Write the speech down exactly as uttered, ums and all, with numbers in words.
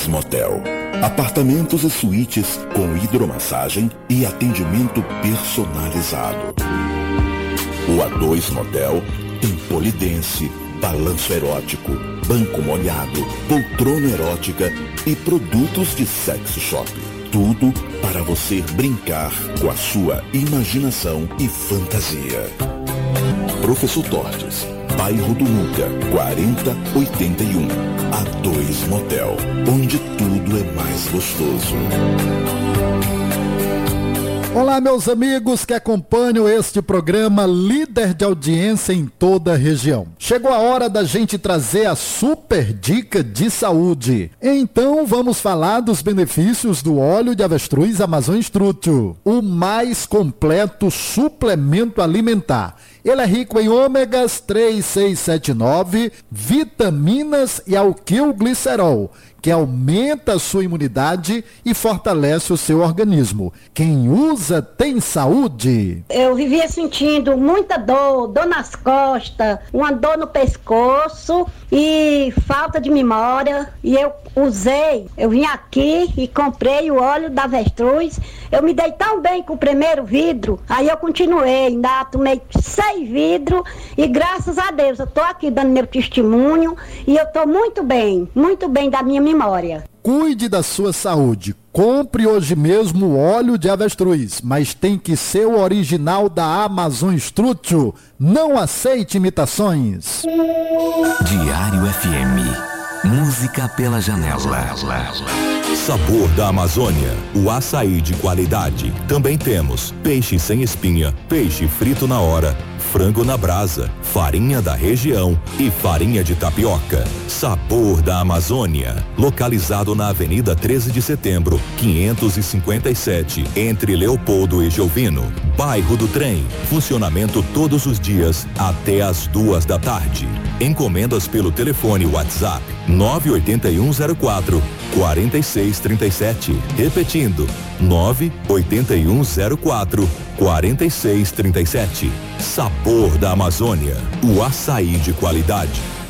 dois Motel. Apartamentos e suítes com hidromassagem e atendimento personalizado. O A dois Motel tem polidense, balanço erótico, banco molhado, poltrona erótica e produtos de sex shop. Tudo para você brincar com a sua imaginação e fantasia. Professor Tortes, bairro do Nuca, quarenta oitenta e um. A dois Motel, onde tudo é mais gostoso. Olá, meus amigos que acompanham este programa líder de audiência em toda a região. Chegou a hora da gente trazer a super dica de saúde. Então vamos falar dos benefícios do óleo de avestruz Amazon Strutio, o mais completo suplemento alimentar. Ele é rico em ômegas três, seis, sete, nove, vitaminas e alquilglicerol, que aumenta a sua imunidade e fortalece o seu organismo. Quem usa tem saúde. Eu vivia sentindo muita dor, dor nas costas, uma dor no pescoço e falta de memória. E eu usei, eu vim aqui e comprei o óleo da avestruz. Eu me dei tão bem com o primeiro vidro, aí eu continuei, ainda tomei seis vidros e graças a Deus eu tô aqui dando meu testemunho e eu tô muito bem, muito bem da minha memória. Cuide da sua saúde. Compre hoje mesmo o óleo de avestruz, mas tem que ser o original da Amazon Strutio. Não aceite imitações. Diário F M. Música pela janela. Sabor da Amazônia, o açaí de qualidade. Também temos peixe sem espinha, peixe frito na hora, frango na brasa, farinha da região e farinha de tapioca. Sabor da Amazônia, localizado na Avenida treze de Setembro, quinhentos e cinquenta e sete, entre Leopoldo e Giovino, bairro do Trem. Funcionamento todos os dias até às duas da tarde. Encomendas pelo telefone WhatsApp nove oito um zero quatro, quatro seis três sete. Repetindo, nove oito um zero quatro, quatro seis três sete. Sabor da Amazônia, o açaí de qualidade.